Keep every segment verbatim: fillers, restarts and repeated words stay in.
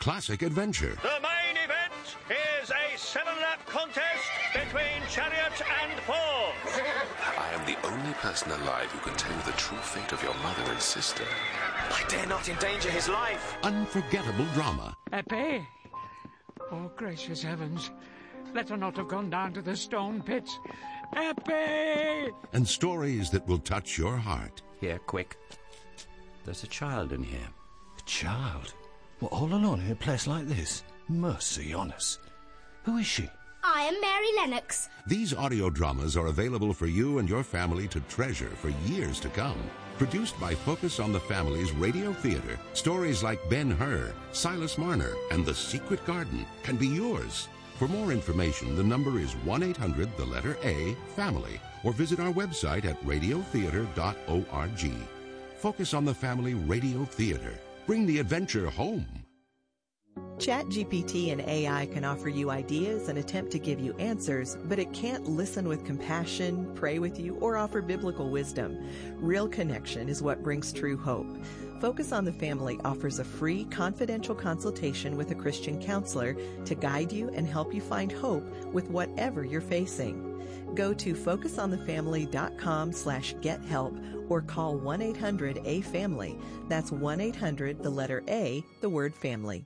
classic adventure. The main event is a seven-lap contest between Chariot and Four. I am the only person alive who can tell you the true fate of your mother and sister. I dare not endanger his life. Unforgettable drama. Eppie! Oh, gracious heavens. Let her not have gone down to the stone pits. Eppie! And stories that will touch your heart. Here, quick. There's a child in here. A child? What, all alone in a place like this? Mercy on us. Who is she? I am Mary Lennox. These audio dramas are available for you and your family to treasure for years to come. Produced by Focus on the Family's Radio Theater, stories like Ben-Hur, Silas Marner, and The Secret Garden can be yours. For more information, the number is one eight hundred, the letter A, family, or visit our website at radio theater dot org. Focus on the Family Radio Theater. Bring the adventure home. ChatGPT and A I can offer you ideas and attempt to give you answers, but it can't listen with compassion, pray with you, or offer biblical wisdom. Real connection is what brings true hope. Focus on the Family offers a free, confidential consultation with a Christian counselor to guide you and help you find hope with whatever you're facing. Go to focus on the family dot com slash get help or call one eight hundred A family. That's one eight hundred, the letter A, the word family.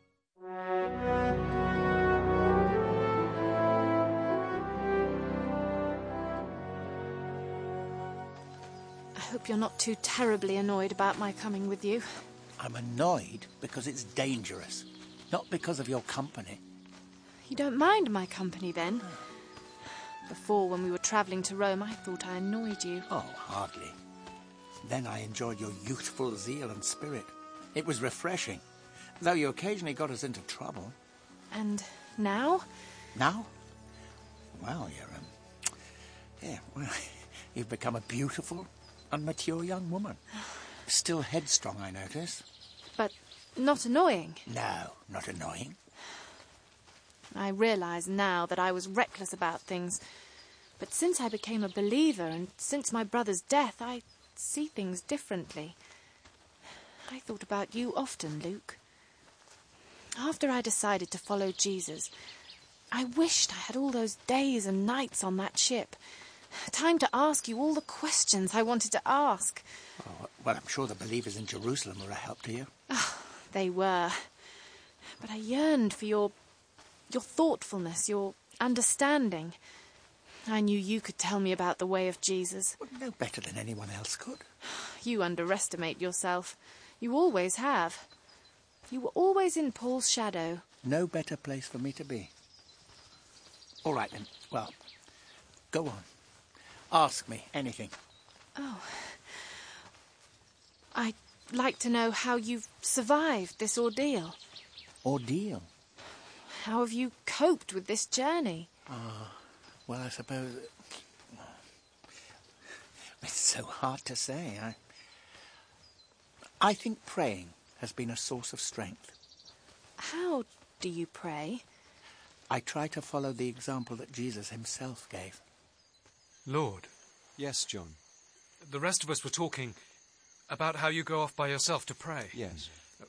I hope you're not too terribly annoyed about my coming with you. I'm annoyed because it's dangerous, not because of your company. You don't mind my company, then? Before, when we were travelling to Rome, I thought I annoyed you. Oh, hardly. Then I enjoyed your youthful zeal and spirit. It was refreshing, though you occasionally got us into trouble. And now? Now? Well, you're, um... Yeah, well, you've become a beautiful and mature young woman. Still headstrong, I notice. But not annoying? No, not annoying. I realise now that I was reckless about things. But since I became a believer and since my brother's death, I see things differently. I thought about you often, Luke. After I decided to follow Jesus, I wished I had all those days and nights on that ship. Time to ask you all the questions I wanted to ask. Oh, well, I'm sure the believers in Jerusalem were a help to you. Oh, they were. But I yearned for your... your thoughtfulness, your understanding. I knew you could tell me about the way of Jesus. Well, no better than anyone else could. You underestimate yourself. You always have. You were always in Paul's shadow. No better place for me to be. All right, then. Well, go on. Ask me anything. Oh. I'd like to know how you've survived this ordeal. Ordeal? How have you coped with this journey? Ah, uh, well, I suppose... It's so hard to say. I... I think praying has been a source of strength. How do you pray? I try to follow the example that Jesus himself gave. Lord. Yes, John. The rest of us were talking about how you go off by yourself to pray. Yes.